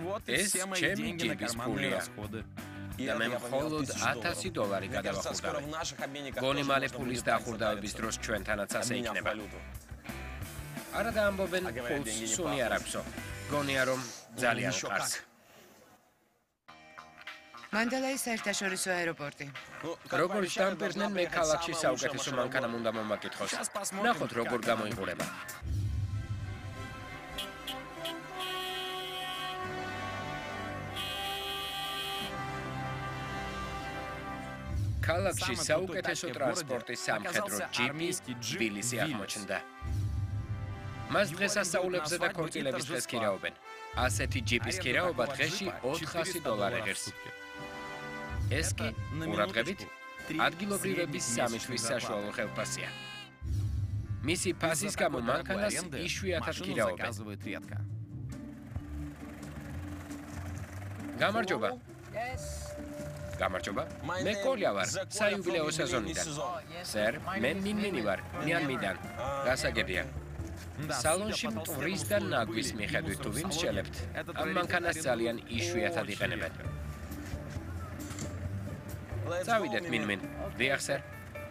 ეს ჩემი ჯიბის ფულია. და მე მხოლოდ $1000 გადავახურდავე. გონი მალე ფულის დახურდავების დროს ჩვენთანაც ასე იქნება. არა დაამბობენ ფულს სუნი არ აქვსო. გონია რომ ძალიან ხარს. მანდალაის საერთაშორისო აეროპორტი. როგორ შტამპერდნენ მე ქალაქში საუკეთესო მანქანამ უნდა მომაკითხოს. ნახოთ როგორ გამოიყურება. ქალაქში საუკეთესო ტრანსპორტის სამხედრო ჯიპი თბილისი აღმოჩნდა. მას დღესასწაულებზე და ქორწილების დღეს ქირაობენ. ასეთი ჯიპის ქირაობა დღეში $400 ღირს. ეს კი ყურადღებით ადგილობრივების 3 თვის საშუალო ხელფასია. მისი ფასის გამო მანქანას იშვიათად ქირაობენ. გამარჯობა. გამარჯობა. მე კოლია ვარ, საიუბილეო სეზონიდან. სერ, მე მინმინი ვარ, მიანმიდან. გასაგებია. სალონში მტვრის და ნაგვის მიხედვით თუ ვინც შელებთ, ამ მანქანას ძალიან იშვიათად იყენებენ. წავიდეთ მინმინ. დიახ, სერ.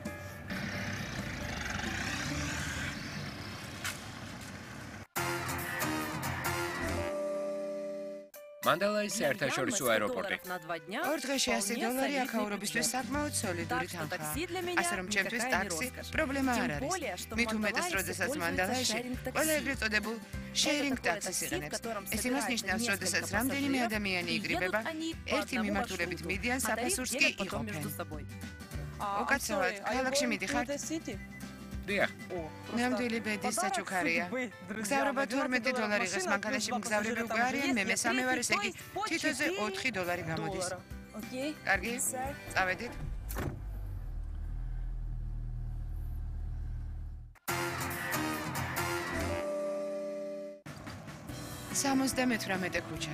მანდალაის საერთაშორისო აეროპორტი. ორ დღეში $100 აქაურობისთვის საკმაოდ სოლიდური თანხაა. ასე რომ ჩემთვის ტაქსი პრობლემა არ არის. მით უმეტეს, როდესაც მანდალაიში ყველა ეგრეთ წოდებულ შეირინგ ტაქსის იყენებს. ეს იმას ნიშნავს, როდესაც რამდენიმე ადამიანი იკრიბება, ერთი მიმართულებით მიდიან საფასურს კი იყოფენ. უკაცრავად, ქალაქში მიდიხართ? დიახ. ნამდვილი ბედის საჩუქარია. გზავრობა $12 ღირს, მანქანაში მგზავრები უკვე არიან, მე მესამე ვარ, ესე იგი თითოზე $4 გამოდის. კარგი? წავედით? $78 ქუჩა.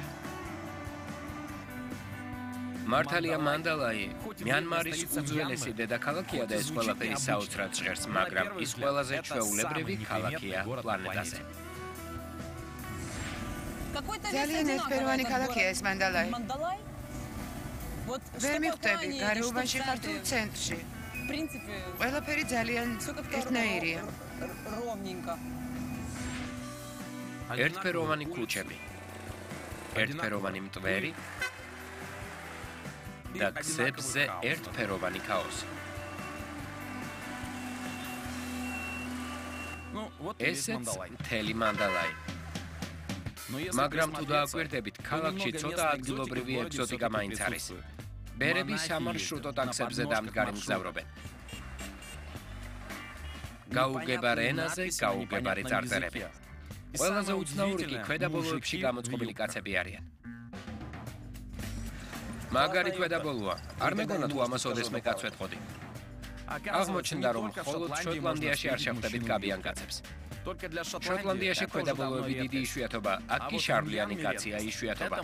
მართალია მანდალაი მიანმარის უძველესი დედაქალაქია და ეს ყველაფერი საოცრად ჟღერს, მაგრამ ის ყველაზე ჩვეულებრივი ქალაქია პლანეტაზე. ძალიან ერთფეროვანი ქალაქია ეს მანდალაი. ვერ მიხვდები, გარეუბანში ხარ თუ ცენტრში. ყველაფერი ძალიან ერთნაირია. ერთფეროვანი ქუჩები, ერთფეროვანი მტვერი და გზებზე ერთფეროვანი ქაოსი. ესეც მთელი მანდალაი. მაგრამ თუ დააკვირდებით, ქალაქში ცოტა ადგილობრივი ეგზოტიკა მაინც არის. ბერები სამარშრუტო ტაქსებზე დამდგარი მგზავრობენ. გაუგებარ ენაზე გაუგებარი წარწერები. ყველაზე უცნაური კი ქვედაბოლოებში გამოწყობილი კაცები არიან. მაგარი ქვედაბოლოა. არ მეგონა თუ ამას ოდესმე კაც ვეთყოდი. აღმოჩნდა, რომ მხოლოდ შოტლანდიაში არ შეხვდებით გაბიან კაცებს. შოტლანდიაში ქვედაბოლოები დიდი იშვიათობა, აქ კი შარვლიანი კაცია იშვიათობა.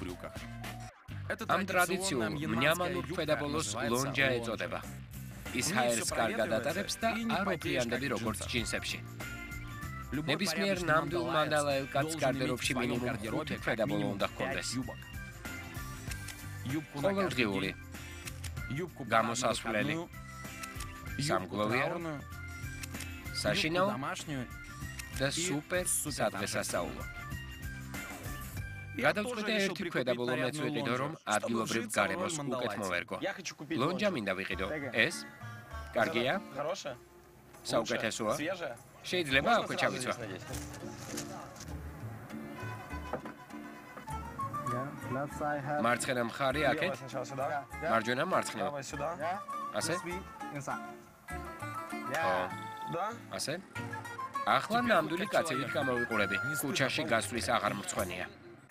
ამ ტრადიციულ მნიამანურ ქვედაბოლოს ლონჯა ეწოდება. ის ჰაერს კარგად ატარებს და არ ოფლიანდები როგორც ჯინსებში. ნებისმიერ ნამდვილ მანდალაელ კაცს გარდერობში მინიმუმ 5 ქვედაბოლო უნდა ჰქონდეს. ყოველდღიური, გამოსასვლელი, სამგლოვიარო, საშინაო და სუპერ სადღესასწაულო. გადავწყვიტე ერთი ქვედაბოლო მეც ვიყიდო, რომ ადგილობრივ გარემოს უკეთ მოვერგო. ლონჯა მინდა ვიყიდო. ეს? კარგია? საუკეთესოა? შეიძლება აქვე ჩავიცვა? მარცხენა მხარე აქეთ? მარჯვენა მარცხნივ? ასე? ასე? ახლა ნამდვილი კაცებით გამოვიყურები. ქუჩაში გასვლის აღარ მწვენია.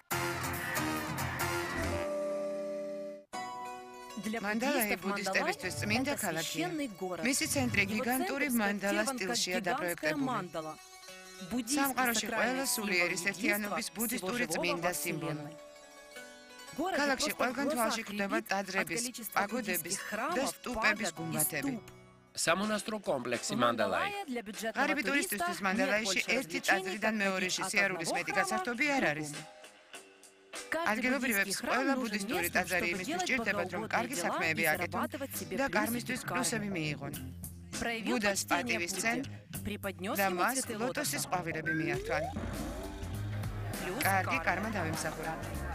მანდალაი ბუდისტებისთვის წმინდა ქალაქია. მისი ცენტრი გიგანტური მანდალა სტილშია დაპროექტებული. სამყაროში ყველა სულიერის ერთიანობის ბუდისტური წმინდა სიმბოლო. ქალაქში ყველგან თვალში ხვდება ტაძრების, პაგოდების და სტუპების გუმბათები. სამონასტრო კომპლექსი მანდალაი. ღარიბი ტურისტისთვის მანდალაიში ერთი ტაძრიდან მეორეში სიარულის მეტი გასართობი არ არის. ადგილობრივებს ყველა ბუდისტური ტაძარი იმისთვის სჭირდებათ, რომ კარგი საქმეები აკეთონ და კარმისთვის პლუსები მიიღონ. ბუდას პატივის წენ და მას ლოტოსის ყვავილები მიართვან. კარგი კარმა დავიმსახურა.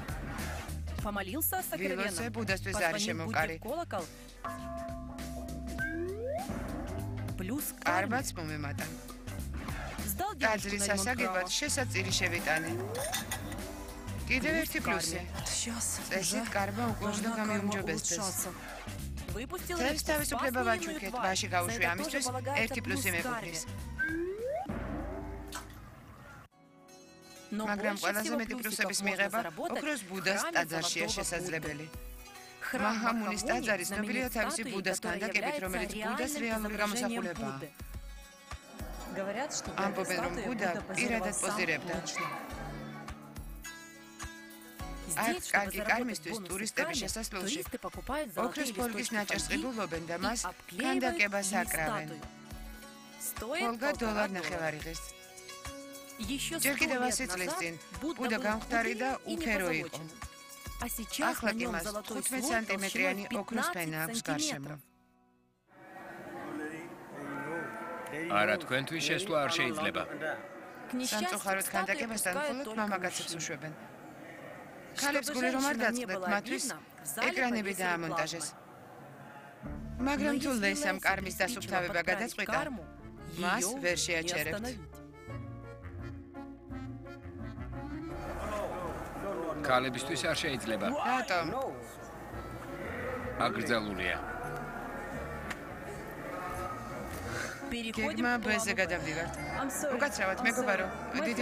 ვილოსე ბუდასთვის არის შემოყარი. კარბაც მომემატა. ტაძრის ასაგებად შესაწირი შევიტანე. კიდევ ერთი პლუსი. წესით კარბა უკუჟდა გამიუმჯობესდეს. თევს თავისუფლება ვაჩუქეთ, ბაში გავუშვი ამისთვის ერთი პლუსი მეკუთვნის. მაგრამ ყველაზე მეტი პლუსების მიღება ოქროს ბუდას ტაძარშია შესაძლებელი. მაჰამუნის ტაძარი ცნობილია თავისი ბუდას ქანდაკებით, რომელიც ბუდას რეალური გამოსახულებაა. ამბობენ, რომ ბუდა პირადად პოზირებდა. აქ კარგი კარმისთვის ტურისტები შესასვლელში ოქროს ფოლგის ნაჭერს ყიდულობენ და მას ქანდაკებას აკრავენ. ფოლგა $1.50 ღირს. ჯერ კიდევ 100 წლის წინ ბუდა გამხდარი და უფერო იყო. ახლა კი მას 15 სანტიმეტრიანი ოქროს ფენა აქვს გარშემო. არა, თქვენთვის შესვლა არ შეიძლება. სამწუხაროდ ქანდაკებასთან მხოლოდ მამაკაცებს უშვებენ. ქალებს გული რომ არ დაწყდათ, მათთვის ეკრანები დაამონტაჟეს. მაგრამ თუ ლესამ კარმის დასუფთავება გადაწყვიტა, მას ვერ შეაჩერებთ. ქალებისთვის არ შეიძლება. რატომ? აკრძალულია. გეგმა ბეზე გადავდივართ. უკაცრავად, მეგობარო, დიდი